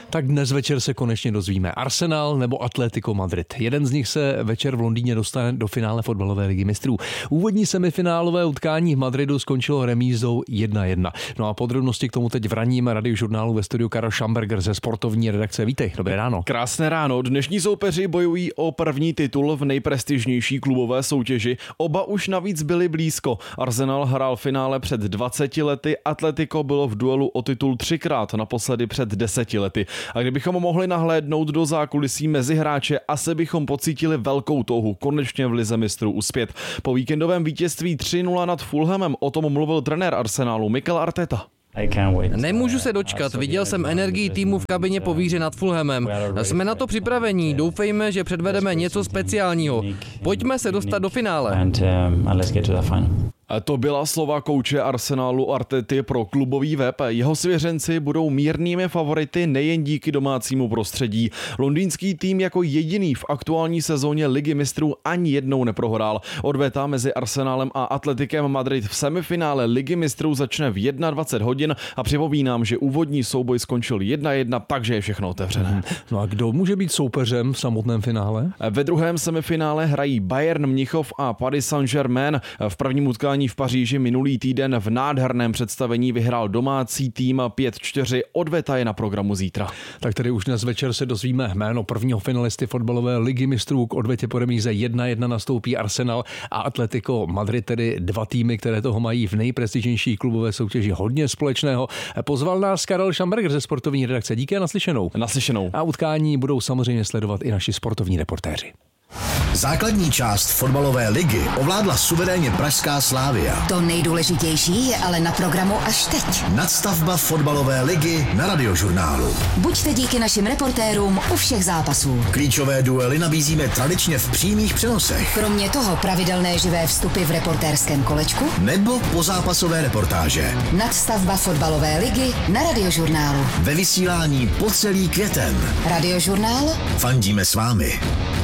Tak dnes večer se konečně dozvíme. Arsenal nebo Atletico Madrid. Jeden z nich se večer v Londýně dostane do finále fotbalové ligy mistrů. Úvodní semifinálové utkání v Madridu skončilo remízou 1-1. No a podrobnosti k tomu teď v ranním Radiožurnálu ve studiu Karel Schamberger ze sportovní redakce. Vítej, dobré ráno. Krásné ráno. Dnešní soupeři bojují o první titul v nejprestižnější klubové soutěži. Oba už navíc byli blízko. Arsenal hrál finále před 20 lety, Atletico bylo v duelu o titul 3krát, naposledy před 10 lety. A kdybychom mohli nahlédnout do zákulisí mezi hráče, asi bychom pocítili velkou touhu konečně v lize mistrů uspět. Po víkendovém vítězství 3-0 nad Fulhamem o tom mluvil trenér Arsenalu Mikel Arteta. Nemůžu se dočkat, viděl jsem energii týmu v kabině po výhře nad Fulhamem. Jsme na to připraveni, doufejme, že předvedeme něco speciálního. Pojďme se dostat do finále. To byla slova kouče Arsenalu Artety pro klubový web. Jeho svěřenci budou mírnými favority nejen díky domácímu prostředí. Londýnský tým jako jediný v aktuální sezóně ligy mistrů ani jednou neprohrál. Odveta mezi Arsenalem a Atletikem Madrid v semifinále ligy mistrů začne v 21 hodin a připomínám, že úvodní souboj skončil 1-1, takže je všechno otevřené. No a kdo může být soupeřem v samotném finále? Ve druhém semifinále hrají Bayern Mnichov a Paris Saint-Germain. V prvním utkání v Paříži minulý týden v nádherném představení vyhrál domácí tým 5-4. Odveta je na programu zítra. Tak tedy už dnes večer se dozvíme jméno prvního finalisty fotbalové ligy mistrů. K odvetě po remíze 1-1 nastoupí Arsenal a Atletico Madrid, tedy dva týmy, které toho mají v nejprestižnější klubové soutěži hodně společného. Pozval nás Karel Schamberger ze sportovní redakce. Díky a naslyšenou. Naslyšenou. A utkání budou samozřejmě sledovat i naši sportovní reportéři. Základní část fotbalové ligy ovládla suverénně pražská Slavia. To nejdůležitější je ale na programu až teď. Nadstavba fotbalové ligy na Radiožurnálu. Buďte díky našim reportérům u všech zápasů. Klíčové duely nabízíme tradičně v přímých přenosech. Kromě toho pravidelné živé vstupy v reportérském kolečku nebo pozápasové reportáže. Nadstavba fotbalové ligy na Radiožurnálu. Ve vysílání po celý květen. Radiožurnál. Fandíme s vámi.